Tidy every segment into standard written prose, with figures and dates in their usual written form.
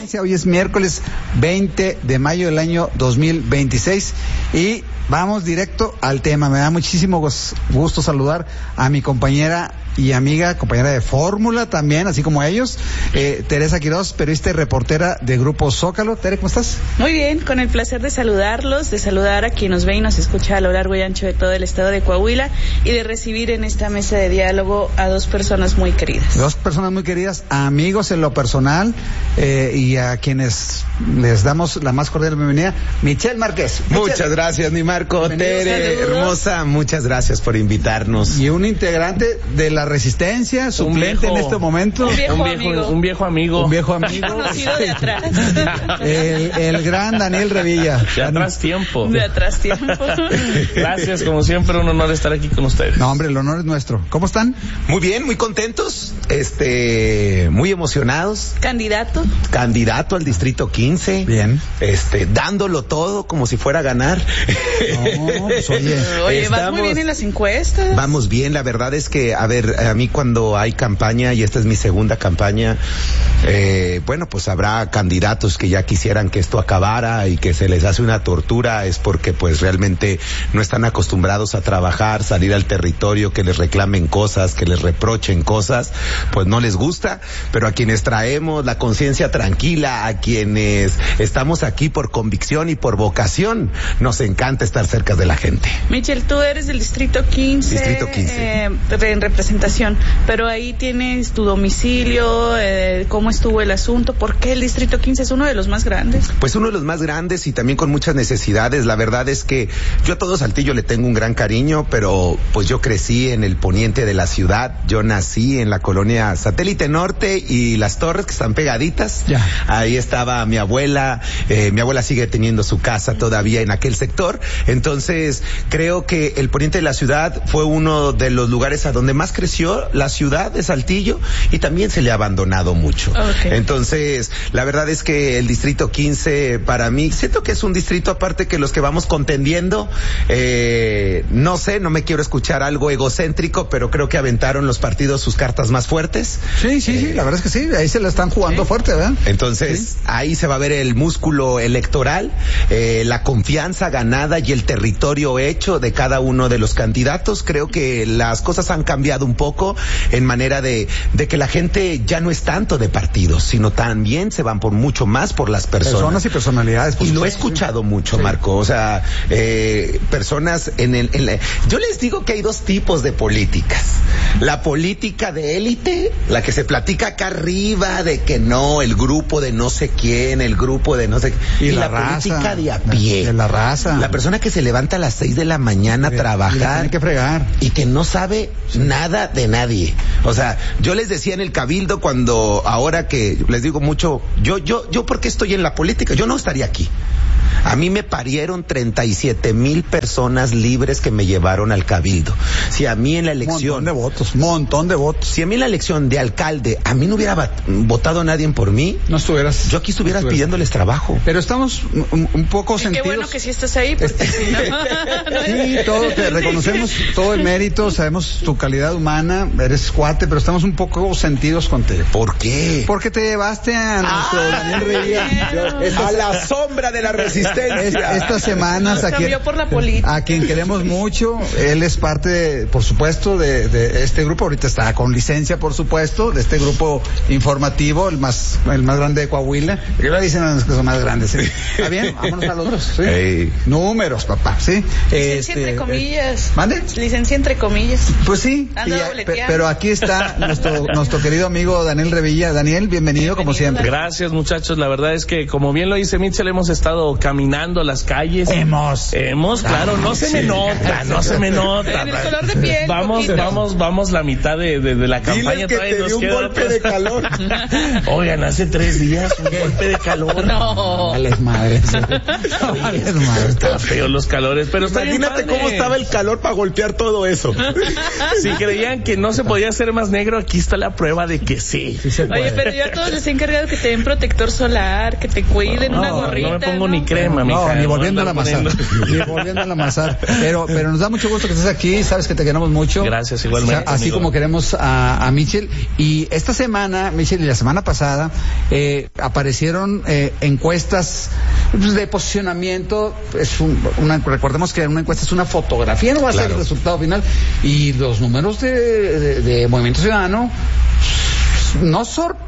Resistencia. Hoy es miércoles 20 de mayo del año 2026 y vamos directo al tema. Me da muchísimo gusto saludar a mi compañera y amiga, compañera de fórmula también, así como ellos, Teresa Quiroz, periodista y reportera de Grupo Zócalo. Tere, ¿cómo estás? Muy bien, con el placer de saludarlos, de saludar a quien nos ve y nos escucha a lo largo y ancho de todo el estado de Coahuila y de recibir en esta mesa de diálogo a dos personas muy queridas. Dos personas muy queridas, amigos en lo personal, y a quienes les damos la más cordial bienvenida. Michelle Márquez. Muchas gracias, mi Marco. Tere, hermosa, muchas gracias por invitarnos. Y un integrante de la Resistencia, suplente en este momento. Un viejo amigo. Conocido de atrás. El gran Daniel Revilla. De atrás tiempo. Gracias, como siempre, un honor estar aquí con ustedes. No, hombre, el honor es nuestro. ¿Cómo están? Muy bien, muy contentos, muy emocionados. Candidato al Distrito 15. Bien. Dándolo todo como si fuera a ganar. No, pues oye, vas muy bien en las encuestas. Vamos bien, la verdad es que, a mí cuando hay campaña, y esta es mi segunda campaña, pues habrá candidatos que ya quisieran que esto acabara y que se les hace una tortura, es porque pues realmente no están acostumbrados a trabajar, salir al territorio, que les reclamen cosas, que les reprochen cosas, pues no les gusta, pero a quienes traemos la conciencia tranquila, a quienes estamos aquí por convicción y por vocación, nos encanta estar cerca de la gente. Michelle, tú eres del Distrito 15. Distrito 15. En representación, pero ahí tienes tu domicilio, ¿cómo estuvo el asunto? ¿Por qué el Distrito 15 es uno de los más grandes? Pues uno de los más grandes y también con muchas necesidades. La verdad es que yo a todo Saltillo le tengo un gran cariño, pero pues yo crecí en el poniente de la ciudad. Yo nací en la colonia Satélite Norte y Las Torres, que están pegaditas. Ya. Ahí estaba mi abuela. Mi abuela sigue teniendo su casa todavía en aquel sector. Entonces, creo que el poniente de la ciudad fue uno de los lugares a donde más creció la ciudad de Saltillo y también se le ha abandonado mucho. Okay. Entonces, la verdad es que el Distrito 15 para mí, siento que es un distrito aparte que los que vamos contendiendo, no sé, no me quiero escuchar algo egocéntrico, pero creo que aventaron los partidos sus cartas más fuertes. Sí, la verdad es que sí, ahí se la están jugando fuerte, ¿verdad? Entonces, ahí se va a ver el músculo electoral, la confianza ganada y el territorio hecho de cada uno de los candidatos. Creo que las cosas han cambiado un poco en manera de que la gente ya no es tanto de partidos, sino también se van por mucho más por las personas y personalidades. Y lo he escuchado mucho, Marco. O sea, personas yo les digo que hay dos tipos de políticas. La política de élite, la que se platica acá arriba de que no, el grupo de no sé quién, el grupo de no sé y la raza, política de a pie. De la raza. La persona que se levanta a las 6 de la mañana a trabajar. Tiene que fregar. Y que no sabe nada de nadie. O sea, yo les decía en el Cabildo ahora que les digo mucho, yo ¿por qué estoy en la política? Yo no estaría aquí. A mí me parieron 37,000 personas libres que me llevaron al Cabildo. Si a mí en la elección... Montón de votos. Si a mí en la elección de alcalde, a mí no hubiera votado nadie por mí... No estuvieras... Yo aquí estuviera pidiéndoles trabajo. Pero estamos un poco sentidos... Qué bueno que sí estás ahí, porque si no... Sí, te reconocemos todo el mérito, sabemos tu calidad humana, eres cuate, pero estamos un poco sentidos contigo. ¿Por qué? Porque te llevaste a nuestro Daniel Revilla. A la sombra de la resistencia. Estas semanas a quien queremos mucho, él es parte, por supuesto, de este grupo. Ahorita está con licencia, por supuesto, de este grupo informativo, el más grande de Coahuila. ¿Qué le dicen a los que son más grandes? ¿Sí? ¿Está bien? Vámonos a los otros. ¿Sí? Hey. Números, papá. ¿Sí? Licencia entre comillas. ¿Mande? Licencia entre comillas. Pues sí. Pero aquí está nuestro querido amigo Daniel Revilla. Daniel, bienvenido como siempre. Gracias, muchachos. La verdad es que, como bien lo dice Mitchell, hemos estado caminando las calles. Hemos, claro, no se me nota. En el color de piel. Vamos la mitad de la campaña. Diles que te dio un golpe de calor. Oigan, hace 3 días un golpe de calor. No. Vales madre. Está feo los calores, pero imagínate cómo estaba el calor para golpear todo eso. Si creían que no se podía hacer más negro, aquí está la prueba de que sí. Oye, pero yo a todos les he encargado que te den protector solar, que te cuiden, una gorrita. No me pongo ni crema, mija. Ni volviendo a amasar. Ni volviendo a amasar. Pero nos da mucho gusto que estés aquí, sabes que te queremos mucho. Gracias, igualmente. Así amigo. Como queremos a Michelle. Y esta semana, Michelle, y la semana pasada, aparecieron encuestas de posicionamiento. Recordemos que una encuesta es una fotografía, no va a ser el resultado final. Y los números de Movimiento Ciudadano, no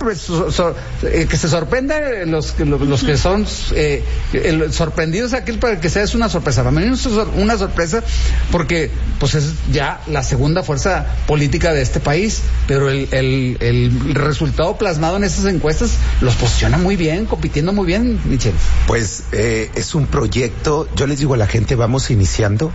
que se sorprendan los que son sorprendidos, aquel para que sea es una sorpresa. Para mí es una sorpresa porque pues es ya la segunda fuerza política de este país, pero el resultado plasmado en esas encuestas los posiciona muy bien, compitiendo muy bien, Michelle. Pues es un proyecto, yo les digo a la gente, vamos iniciando.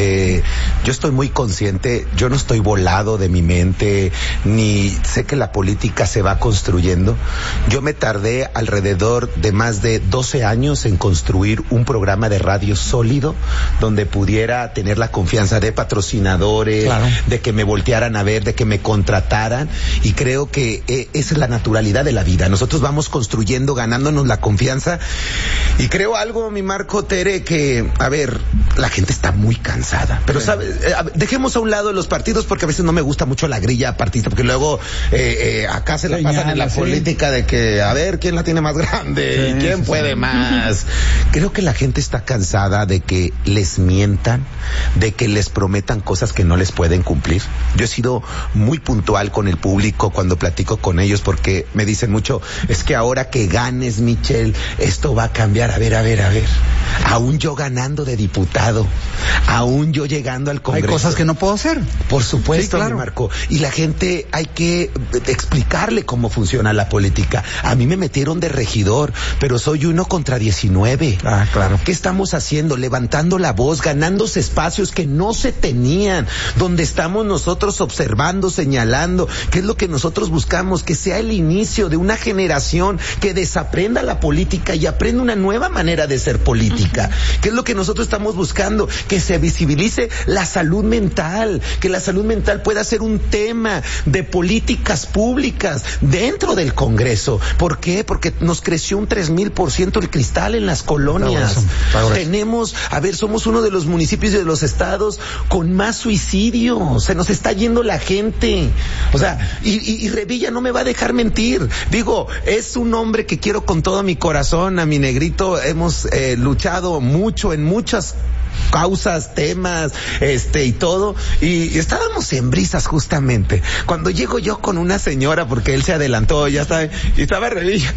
Yo estoy muy consciente, yo no estoy volado de mi mente, ni sé que la política se va construyendo. Yo me tardé alrededor de más de 12 años en construir un programa de radio sólido donde pudiera tener la confianza de patrocinadores, de que me voltearan a ver, de que me contrataran, y creo que esa es la naturalidad de la vida. Nosotros vamos construyendo, ganándonos la confianza, y creo algo, mi Marco, Tere, que, a ver, la gente está muy cansada, pero ¿sabes? Dejemos a un lado los partidos, porque a veces no me gusta mucho la grilla partidista, porque luego acá se la pasan en la política de que a ver quién la tiene más grande y quién puede más. Creo que la gente está cansada de que les mientan, de que les prometan cosas que no les pueden cumplir. Yo he sido muy puntual con el público cuando platico con ellos, porque me dicen mucho, es que ahora que ganes, Michelle, esto va a cambiar. A ver, aún yo ganando de diputado, aún yo llegando al Congreso, hay cosas que no puedo hacer. Por supuesto, mi Marco. Y la gente hay que explicarle cómo funciona la política. A mí me metieron de regidor, pero soy 1 contra 19. Claro. ¿Qué estamos haciendo? Levantando la voz, ganándose espacios que no se tenían, donde estamos nosotros observando, señalando, qué es lo que nosotros buscamos, que sea el inicio de una generación que desaprenda la política y aprenda una nueva manera de ser política. ¿Qué es lo que nosotros estamos buscando? Que se visibilice la salud mental, que la salud mental pueda ser un tema de políticas públicas dentro del Congreso. ¿Por qué? Porque nos creció un 3000% el cristal en las colonias. Tenemos, somos uno de los municipios y de los estados con más suicidio. Se nos está yendo la gente. O sea, y Revilla no me va a dejar mentir. Digo, es un hombre que quiero con todo mi corazón, a mi negrito. Hemos luchado mucho en muchas causas, temas, y todo, y estábamos en brisas justamente cuando llego yo con una señora, porque él se adelantó, ya sabe, y estaba Revilla.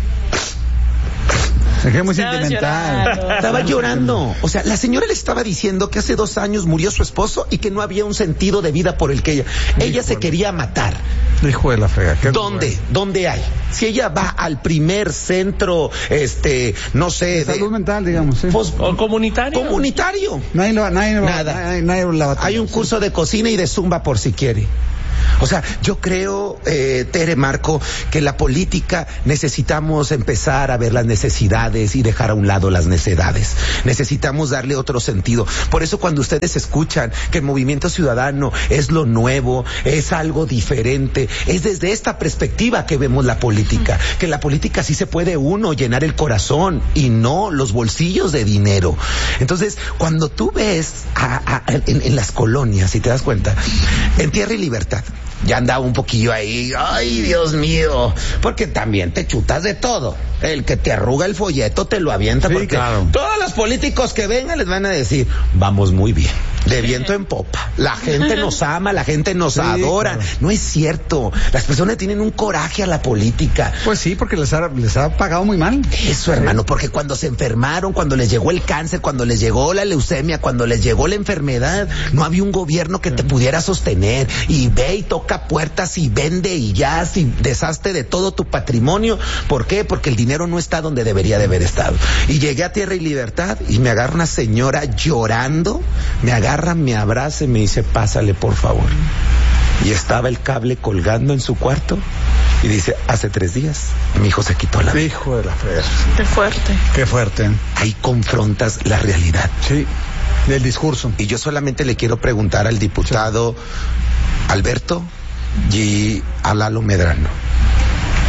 Es muy sentimental. Estaba llorando. O sea, la señora le estaba diciendo que hace 2 años murió su esposo y que no había un sentido de vida por el que ella se quería matar. Hijo de la frega. ¿Dónde hay? Si ella va al primer centro, no sé, salud mental, digamos, sí. O comunitario. Nada. Hay un curso de cocina y de zumba por si quiere. O sea, yo creo, Tere, Marco, que la política necesitamos empezar a ver las necesidades y dejar a un lado las necedades. Necesitamos darle otro sentido. Por eso cuando ustedes escuchan que el Movimiento Ciudadano es lo nuevo, es algo diferente, es desde esta perspectiva que vemos la política. Que la política sí se puede uno llenar el corazón y no los bolsillos de dinero. Entonces, cuando tú ves en las colonias, si te das cuenta, en Tierra y Libertad, ya andaba un poquillo ahí, ay Dios mío, porque también te chutas de todo. El que te arruga el folleto te lo avienta, porque todos los políticos que vengan les van a decir, vamos muy bien, de viento en popa, la gente nos ama, la gente nos adora. No es cierto, las personas tienen un coraje a la política. Pues sí, porque les ha pagado muy mal. Eso, hermano, porque cuando se enfermaron, cuando les llegó el cáncer, cuando les llegó la leucemia, cuando les llegó la enfermedad, no había un gobierno que te pudiera sostener, y ve y toca puertas y vende y ya, y deshazte de todo tu patrimonio. ¿Por qué? Porque el dinero no está donde debería de haber estado. Y llegué a Tierra y Libertad y me agarra una señora llorando, me agarra, me abraza y me dice, pásale por favor. Y estaba el cable colgando en su cuarto y dice, hace 3 días mi hijo se quitó la vida. Hijo de la frega. Qué fuerte. Ahí confrontas la realidad. Sí, del discurso. Y yo solamente le quiero preguntar al diputado Alberto y a Lalo Medrano,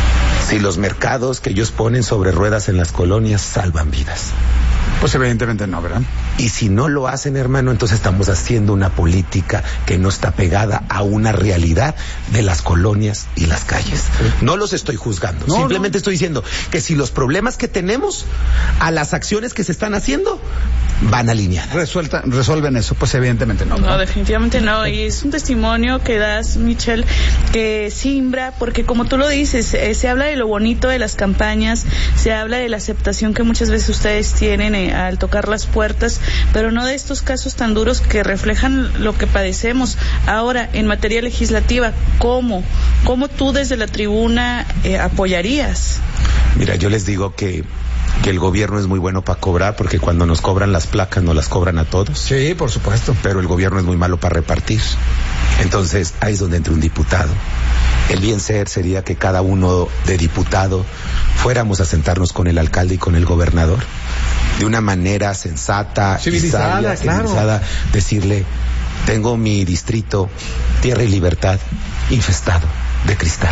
si los mercados que ellos ponen sobre ruedas en las colonias salvan vidas? Pues evidentemente no, ¿verdad? Y si no lo hacen, hermano, entonces estamos haciendo una política que no está pegada a una realidad de las colonias y las calles. No los estoy juzgando, simplemente estoy diciendo que si los problemas que tenemos a las acciones que se están haciendo van alineadas. Resuelven eso, pues evidentemente no. No, definitivamente no. Y es un testimonio que das, Michelle, que simbra, porque como tú lo dices, se habla de lo bonito de las campañas, se habla de la aceptación que muchas veces ustedes tienen al tocar las puertas, pero no de estos casos tan duros que reflejan lo que padecemos. Ahora, en materia legislativa, ¿cómo tú desde la tribuna apoyarías? Mira, yo les digo que el gobierno es muy bueno para cobrar, porque cuando nos cobran las placas nos las cobran a todos. Sí, por supuesto. Pero el gobierno es muy malo para repartir. Entonces, ahí es donde entra un diputado. El bien ser sería que cada uno de diputado fuéramos a sentarnos con el alcalde y con el gobernador de una manera sensata, civilizada, civilizada, decirle: tengo mi distrito, Tierra y Libertad, infestado de cristal.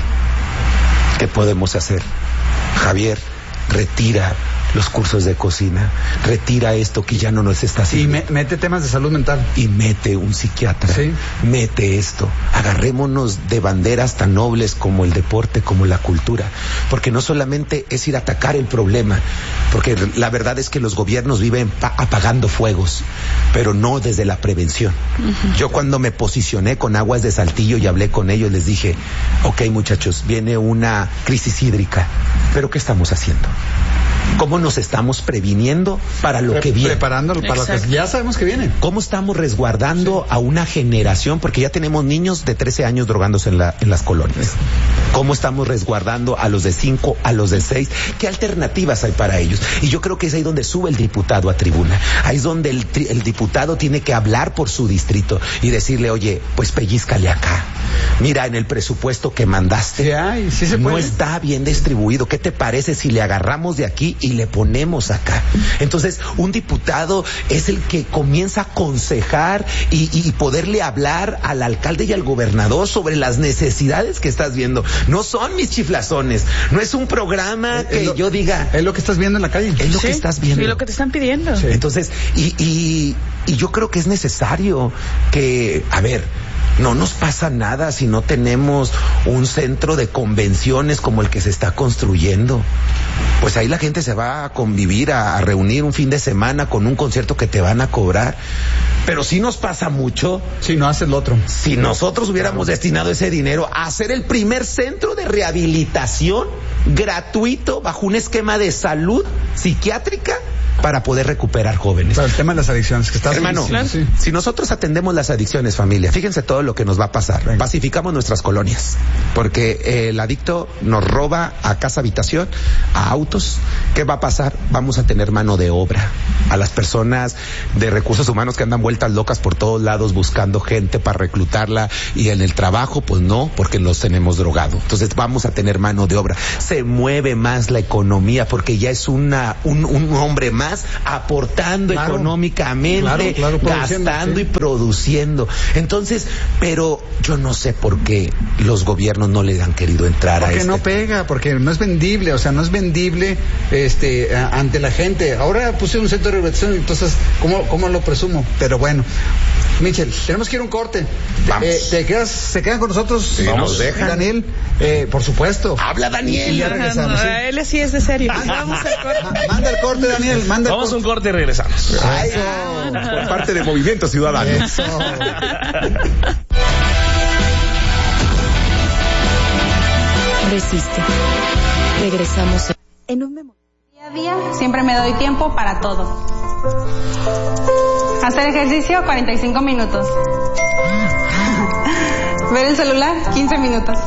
¿Qué podemos hacer? Javier, retira los cursos de cocina, retira esto que ya no nos está haciendo. Y mete temas de salud mental. Y mete un psiquiatra, sí. Mete esto. Agarrémonos de banderas tan nobles como el deporte, como la cultura, porque no solamente es ir a atacar el problema, porque la verdad es que los gobiernos viven apagando fuegos, pero no desde la prevención. Uh-huh. Yo cuando me posicioné con Aguas de Saltillo y hablé con ellos, les dije: ok, muchachos, viene una crisis hídrica, pero ¿qué estamos haciendo? ¿Cómo nos estamos previniendo para lo que viene? Preparándolo para lo que ya sabemos que viene. ¿Cómo estamos resguardando a una generación? Porque ya tenemos niños de 13 años drogándose en las colonias. ¿Cómo estamos resguardando a los de 5, a los de 6? ¿Qué alternativas hay para ellos? Y yo creo que es ahí donde sube el diputado a tribuna. Ahí es donde el diputado tiene que hablar por su distrito y decirle: oye, pues pellízcale acá. Mira, en el presupuesto que mandaste, sí se puede. No está bien distribuido. ¿Qué te parece si le agarramos de aquí y le ponemos acá? Entonces, un diputado es el que comienza a aconsejar y poderle hablar al alcalde y al gobernador sobre las necesidades que estás viendo. No son mis chiflazones, no es un programa que yo diga. Es lo que estás viendo en la calle. Es lo que estás viendo. Y lo que te están pidiendo. Sí. Entonces, y yo creo que es necesario que, a ver, no nos pasa nada si no tenemos un centro de convenciones como el que se está construyendo. Pues ahí la gente se va a convivir, a reunir un fin de semana con un concierto que te van a cobrar. Pero sí nos pasa mucho. Si no haces lo otro. Si nosotros hubiéramos destinado ese dinero a hacer el primer centro de rehabilitación gratuito bajo un esquema de salud psiquiátrica para poder recuperar jóvenes. Para el tema de las adicciones que estás hermano, sí. Si nosotros atendemos las adicciones, familia, fíjense todo lo que nos va a pasar. Venga. Pacificamos nuestras colonias, porque el adicto nos roba a casa habitación, a autos. ¿Qué va a pasar? Vamos a tener mano de obra. A las personas de recursos humanos que andan vueltas locas por todos lados buscando gente para reclutarla, y en el trabajo, pues no, porque los tenemos drogado. Entonces vamos a tener mano de obra. Se mueve más la economía, porque ya es un hombre más aportando económicamente, gastando y produciendo. Entonces, pero yo no sé por qué los gobiernos no le han querido entrar a esto. Porque no pega, porque no es vendible, o sea, no es vendible ante la gente. Ahora puse un centro de rehabilitación, entonces, ¿cómo lo presumo? Pero bueno, Michelle, tenemos que ir a un corte. Vamos. ¿Se quedan con nosotros? Sí, nos dejan. Daniel, por supuesto. Habla, Daniel. Y ya regresamos. ¿Sí? Él sí es de serio. Vamos al corte. Manda el corte, Daniel. Vamos a un corte y regresamos. Ay, por parte de Movimiento Ciudadano. Eso. Resiste. Regresamos en un momento. Día a día siempre me doy tiempo para todo. Hacer ejercicio 45 minutos. Ver el celular 15 minutos.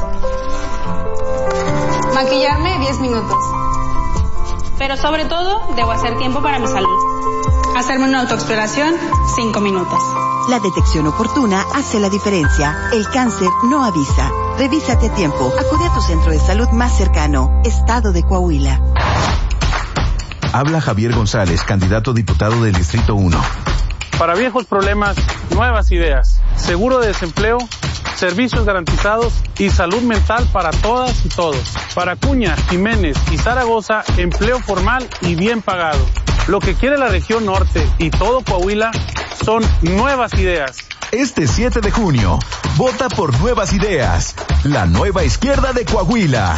Maquillarme 10 minutos. Pero sobre todo debo hacer tiempo para mi salud. Hacerme una autoexploración 5 minutos. La detección oportuna hace la diferencia. El cáncer no avisa. Revísate a tiempo. Acude a tu centro de salud más cercano. Estado de Coahuila. Habla Javier González, candidato a diputado del Distrito 1. Para viejos problemas, nuevas ideas. Seguro de desempleo, servicios garantizados y salud mental para todas y todos. Para Acuña, Jiménez y Zaragoza, empleo formal y bien pagado. Lo que quiere la región norte y todo Coahuila son nuevas ideas. Este 7 de junio, vota por Nuevas Ideas, la nueva izquierda de Coahuila.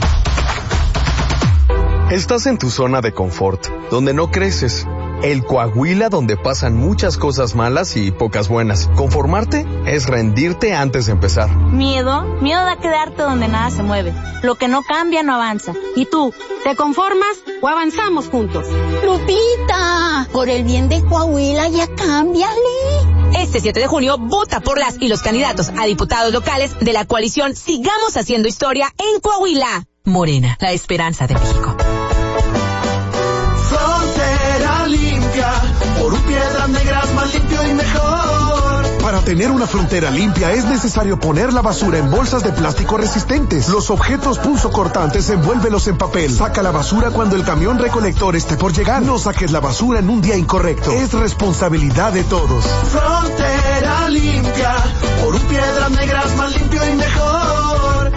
Estás en tu zona de confort, donde no creces. El Coahuila donde pasan muchas cosas malas y pocas buenas. Conformarte es rendirte antes de empezar. Miedo da quedarte donde nada se mueve. Lo que no cambia no avanza. ¿Y tú, te conformas o avanzamos juntos? Lupita, por el bien de Coahuila ya cámbiale. Este 7 de junio, vota por las y los candidatos a diputados locales de la coalición Sigamos Haciendo Historia en Coahuila. Morena, la esperanza de México. Frontera limpia, por Piedras Negras más limpio y mejor. Para tener una frontera limpia es necesario poner la basura en bolsas de plástico resistentes. Los objetos punzocortantes envuélvelos en papel. Saca la basura cuando el camión recolector esté por llegar. No saques la basura en un día incorrecto. Es responsabilidad de todos. Frontera limpia, por Piedras Negras más limpio y mejor.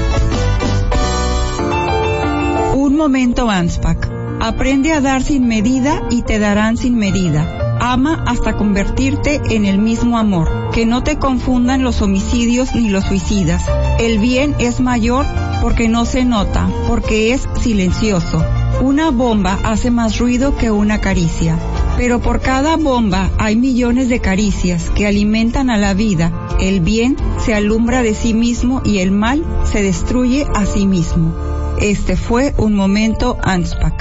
Un momento ANSPAC. Aprende a dar sin medida y te darán sin medida. Ama hasta convertirte en el mismo amor. Que no te confundan los homicidios ni los suicidas. El bien es mayor porque no se nota, porque es silencioso. Una bomba hace más ruido que una caricia. Pero por cada bomba hay millones de caricias que alimentan a la vida. El bien se alumbra de sí mismo y el mal se destruye a sí mismo. Este fue un momento ANSPAC.